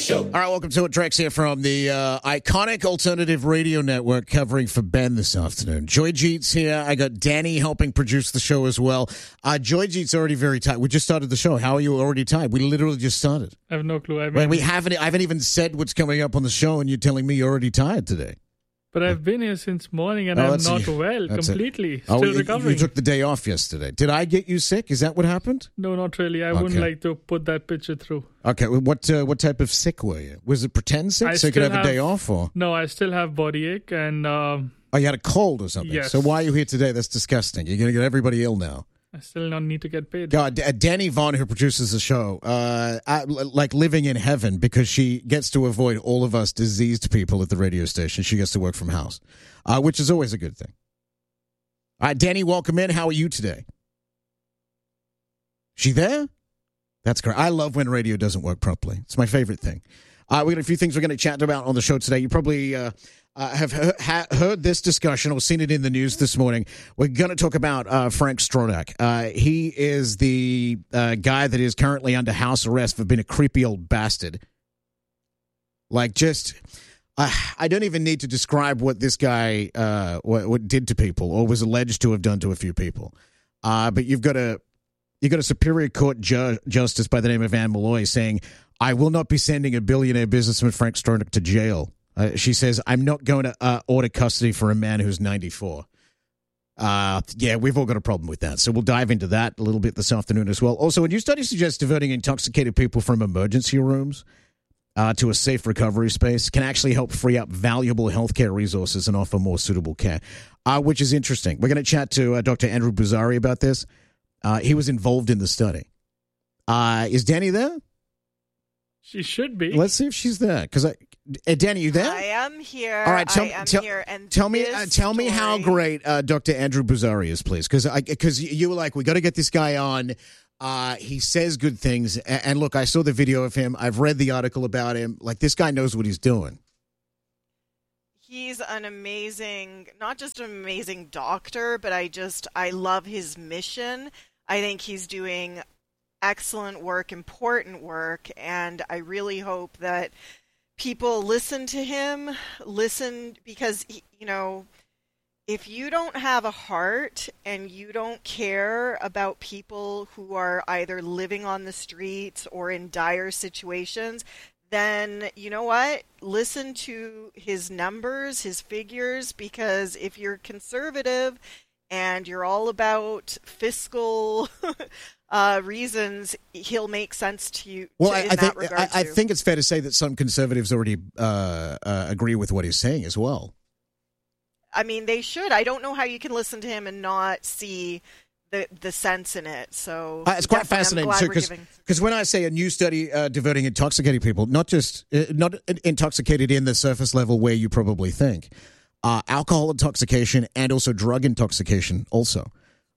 Show. All right, welcome to it. Drex here from the iconic alternative radio network covering for Ben this afternoon. Joy Jeet's here. I got Danny helping produce the show as well. Joy Jeet's already very tired. We just started the show. How are you already tired? We literally just started. I have no clue. I haven't even said what's coming up on the show, and you're telling me you're already tired today. But I've been here since morning, and I'm not well, completely. Still recovering. You took the day off yesterday. Did I get you sick? Is that what happened? No, not really. I wouldn't like to put that picture through. Okay, what type of sick were you? Was it pretend sick so you could have a day off? Or? No, I still have body ache. And you had a cold or something? Yes. So why are you here today? That's disgusting. You're going to get everybody ill now. I still don't need to get paid. God, Danny Vaughn, who produces the show, like living in heaven because she gets to avoid all of us diseased people at the radio station. She gets to work from house, which is always a good thing. All right, Danny, welcome in. How are you today? She there? That's great. I love when radio doesn't work properly. It's my favorite thing. We got a few things we're going to chat about on the show today. You probably have heard this discussion or seen it in the news this morning. We're going to talk about Frank Stronach. He is the guy that is currently under house arrest for being a creepy old bastard. Like, just, I don't even need to describe what this guy what did to people or was alleged to have done to a few people. But you've got a Superior Court justice by the name of Anne Malloy saying, I will not be sending a billionaire businessman Frank Stronach to jail. She says, I'm not going to order custody for a man who's 94. Yeah, we've all got a problem with that. So we'll dive into that a little bit this afternoon as well. Also, a new study suggests diverting intoxicated people from emergency rooms to a safe recovery space can actually help free up valuable healthcare resources and offer more suitable care, which is interesting. We're going to chat to Dr. Andrew Boozary about this. He was involved in the study. Is Danny there? She should be. Let's see if she's there. Because Danny, you there? I am here. All right, here. And tell me how great Dr. Andrew Boozary is, please. Because you were like, we got to get this guy on. He says good things. And look, I saw the video of him. I've read the article about him. Like, this guy knows what he's doing. He's an amazing, not just an amazing doctor, but I love his mission. I think he's doing excellent work, important work, and I really hope that people listen to him, because, if you don't have a heart and you don't care about people who are either living on the streets or in dire situations, then you know what? Listen to his numbers, his figures, because if you're conservative and you're all about fiscal reasons, he'll make sense to you. Well, I think it's fair to say that some conservatives already agree with what he's saying as well. I mean, they should. I don't know how you can listen to him and not see the sense in it. So it's quite fascinating too, because when I say a new study diverting intoxicated people, not intoxicated in the surface level where you probably think, alcohol intoxication and also drug intoxication also.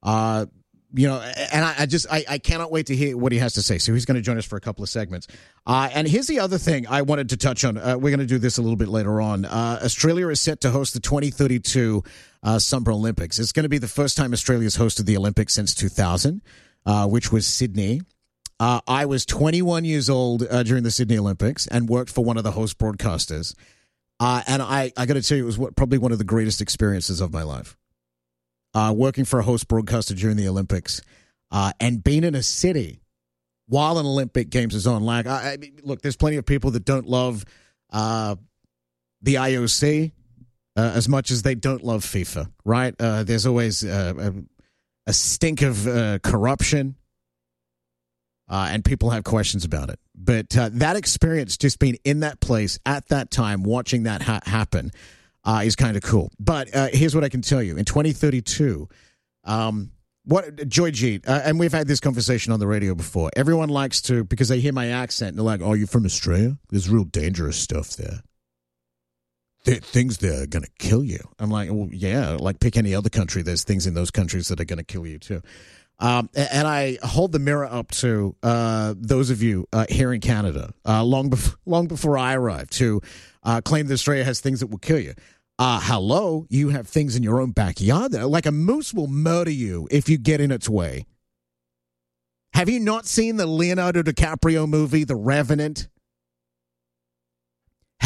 And I cannot wait to hear what he has to say. So he's going to join us for a couple of segments. And here's the other thing I wanted to touch on. We're going to do this a little bit later on. Australia is set to host the 2032 Summer Olympics. It's going to be the first time Australia's hosted the Olympics since 2000, which was Sydney. I was 21 years old during the Sydney Olympics and worked for one of the host broadcasters. And I got to tell you, it was probably one of the greatest experiences of my life. Working for a host broadcaster during the Olympics and being in a city while an Olympic Games is on. Like, look, there's plenty of people that don't love the IOC as much as they don't love FIFA, right? There's always a stink of corruption, and people have questions about it. But that experience, just being in that place at that time, watching that happen, is kind of cool. But here's what I can tell you. In 2032, Joy Jeet, and we've had this conversation on the radio before, everyone likes to, because they hear my accent, and they're like, oh, you're from Australia? There's real dangerous stuff there. Things that are going to kill you. I'm like, well, yeah, like pick any other country. There's things in those countries that are going to kill you too. And I hold the mirror up to those of you here in Canada, long before I arrived, who claim that Australia has things that will kill you. Hello, you have things in your own backyard that, like, a moose will murder you if you get in its way. Have you not seen the Leonardo DiCaprio movie, The Revenant?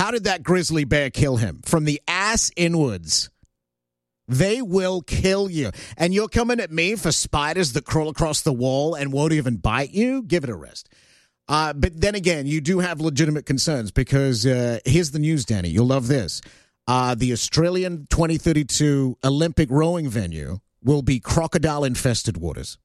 How did that grizzly bear kill him? From the ass inwards. They will kill you. And you're coming at me for spiders that crawl across the wall and won't even bite you? Give it a rest. But then again, you do have legitimate concerns because here's the news, Danny. You'll love this. The Australian 2032 Olympic rowing venue will be crocodile-infested waters.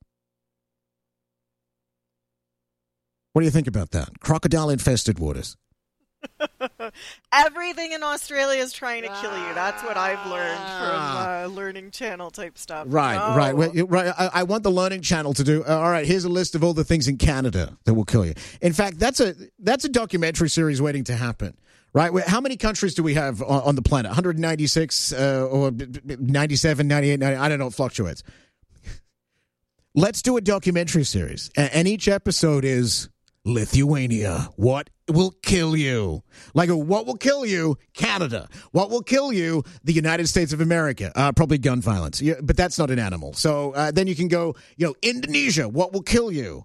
What do you think about that? Crocodile-infested waters. Everything in Australia is trying to kill you. That's what I've learned from Learning Channel type stuff. Right, no. Right. Well, right. I want the Learning Channel to do. All right, here's a list of all the things in Canada that will kill you. In fact, that's a documentary series waiting to happen. Right? How many countries do we have on the planet? 196 or 97, 98, 90, I don't know. It fluctuates. Let's do a documentary series, and each episode is Lithuania. What will kill you? Like, what will kill you? Canada. What will kill you? The United States of America. Probably gun violence. Yeah, but that's not an animal. So then you can go, Indonesia. What will kill you?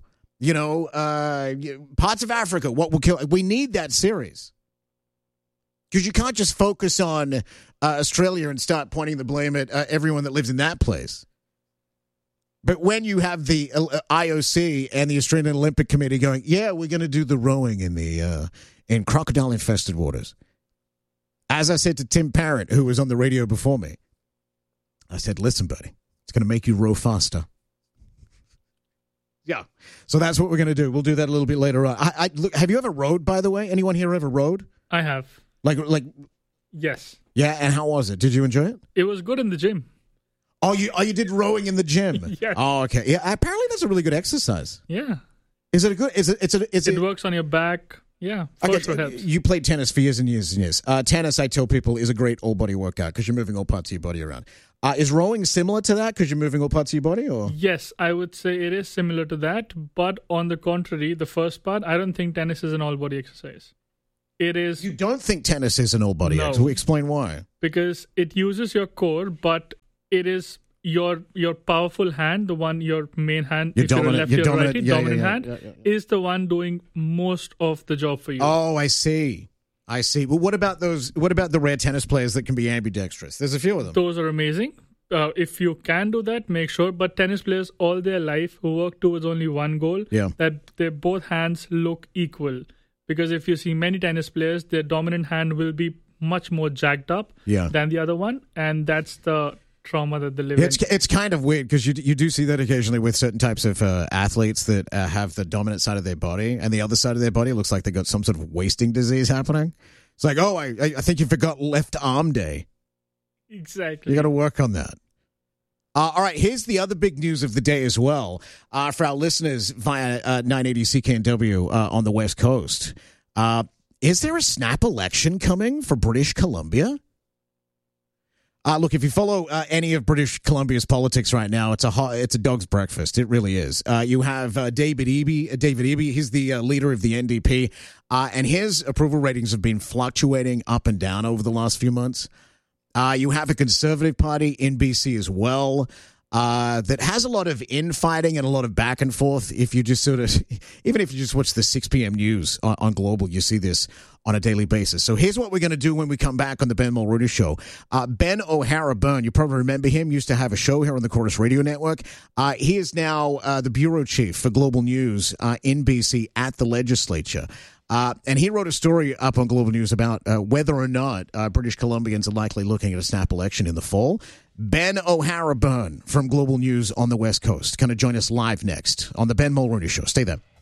Parts of Africa. What will kill? We need that series. Because you can't just focus on Australia and start pointing the blame at everyone that lives in that place. But when you have the IOC and the Australian Olympic Committee going, yeah, we're going to do the rowing in crocodile-infested waters. As I said to Tim Parrott, who was on the radio before me, I said, listen, buddy, it's going to make you row faster. Yeah. So that's what we're going to do. We'll do that a little bit later on. Look, have you ever rowed, by the way? Anyone here ever rowed? I have. Like. Yes. Yeah, and how was it? Did you enjoy it? It was good in the gym. Oh, you did rowing in the gym? Yes. Oh, okay. Yeah, apparently that's a really good exercise. Yeah. Is it a good? It works on your back. Yeah. Okay, you played tennis for years and years and years. Tennis, I tell people, is a great all body workout because you're moving all parts of your body around. Is rowing similar to that because you're moving all parts of your body? Or yes, I would say it is similar to that. But on the contrary, the first part, I don't think tennis is an all body exercise. It is. You don't think tennis is an all body exercise? Explain why. Because it uses your core, but it is your powerful hand, the one, your main hand, your dominant hand, is the one doing most of the job for you. Oh, I see. Well, what about the rare tennis players that can be ambidextrous? There's a few of them. Those are amazing. If you can do that, make sure. But tennis players all their life who work towards only one goal, that their both hands look equal. Because if you see many tennis players, their dominant hand will be much more jacked up than the other one. And that's the trauma that they live in. It's kind of weird because you do see that occasionally with certain types of athletes that have the dominant side of their body and the other side of their body looks like they got some sort of wasting disease happening. It's like, oh, I think you forgot left arm day. Exactly. You got to work on that. All right, here's the other big news of the day as well for our listeners via 980 CKNW on the West Coast. Is there a snap election coming for British Columbia? Look, if you follow any of British Columbia's politics right now, it's a dog's breakfast. It really is. You have David Eby. He's the leader of the NDP, and his approval ratings have been fluctuating up and down over the last few months. You have a Conservative Party in BC as well that has a lot of infighting and a lot of back and forth. If you just even if you just watch the 6 p.m. news on Global, you see this on a daily basis. So here's what we're going to do when we come back on the Ben Mulroney Show. Ben O'Hara-Byrne, you probably remember him, used to have a show here on the Chorus Radio Network. He is now the bureau chief for Global News in BC at the legislature. And he wrote a story up on Global News about whether or not British Columbians are likely looking at a snap election in the fall. Ben O'Hara-Byrne from Global News on the West Coast going to join us live next on the Ben Mulroney Show. Stay there.